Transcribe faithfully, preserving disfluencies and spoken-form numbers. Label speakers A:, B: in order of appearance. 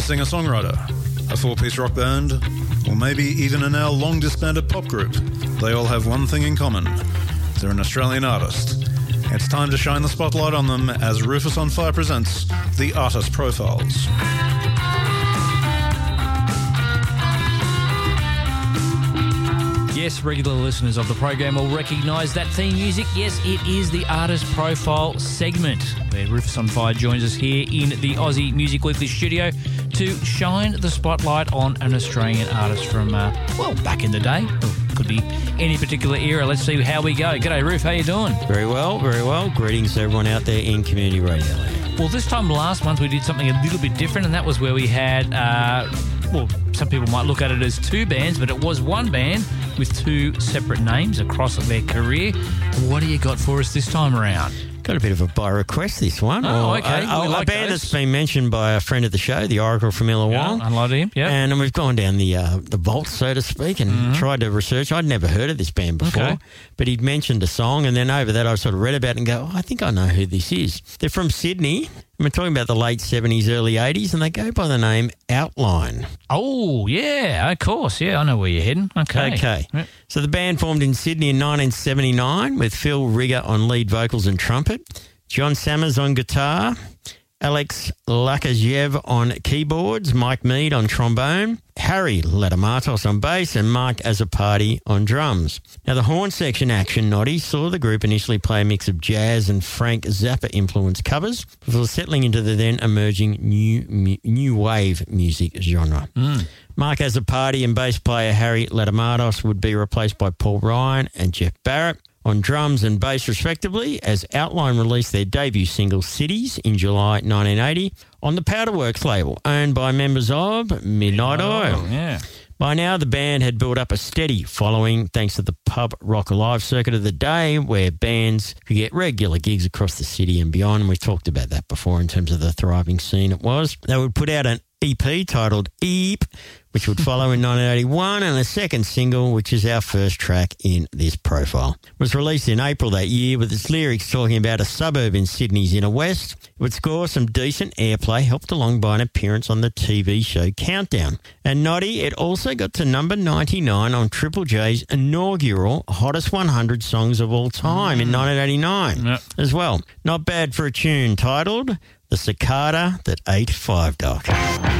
A: singer-songwriter, a four-piece rock band, or maybe even a now long-disbanded pop group, they all have one thing in common. They're an Australian artist. It's time to shine the spotlight on them as Rufus on Fire presents The Artist Profiles.
B: Yes, regular listeners of the program will recognise that theme music. Yes, it is the Artist Profile segment, where Rufus on Fire joins us here in the Aussie Music Weekly studio to shine the spotlight on an Australian artist from, uh, well, back in the day. Or could be any particular era. Let's see how we go. G'day, Ruf. How you doing?
C: Very well, very well. Greetings to everyone out there in Community Radio Land.
B: Well, this time last month we did something a little bit different, and that was where we had, uh, well, some people might look at it as two bands, but it was one band with two separate names across their career. What do you got for us this time around?
C: Got a bit of a by request, this one.
B: Oh,
C: or
B: okay.
C: A, a,
B: like
C: a band
B: those.
C: that's been mentioned by a friend of the show, the Oracle from Illawong.
B: Yeah, I like him, yeah.
C: And we've gone down the uh, the vault, so to speak, and
B: Mm-hmm.
C: tried to research. I'd never heard of this band before,
B: Okay.
C: but he'd mentioned a song, and then over that I sort of read about it and go, oh, I think I know who this is. They're from Sydney. We're talking about the late seventies, early eighties, and they go by the name Outline.
B: Oh, yeah, of course. Yeah, I know where you're heading. Okay.
C: Okay.
B: Yep.
C: So the band formed in Sydney in nineteen seventy-nine with Phil Rigger on lead vocals and trumpet, John Sammers on guitar, Alex Lakajev on keyboards, Mike Mead on trombone, Harry Ladamatos on bass, and Mark Azzopardi on drums. Now, the horn section action, Noddy, saw the group initially play a mix of jazz and Frank Zappa-influenced covers before settling into the then emerging new mu- new wave music genre.
B: Mm.
C: Mark Azzopardi and bass player Harry Ladamatos would be replaced by Paul Ryan and Jeff Barrett on drums and bass respectively, as Outline released their debut single Cities in July nineteen eighty on the Powderworks label, owned by members of Midnight Oil.
B: Yeah.
C: By now, the band had built up a steady following thanks to the pub rock alive circuit of the day, where bands could get regular gigs across the city and beyond. We've talked about that before in terms of the thriving scene it was. They would put out an E P titled Eep, which would follow in nineteen eighty-one, and a second single, which is our first track in this profile. It was released in April that year, with its lyrics talking about a suburb in Sydney's inner west. It would score some decent airplay, helped along by an appearance on the T V show Countdown. And Noddy, it also got to number ninety-nine on Triple J's inaugural Hottest one hundred Songs of All Time in nineteen eighty-nine
B: Yep.
C: as well. Not bad for a tune titled The Cicada That Ate Five Dock.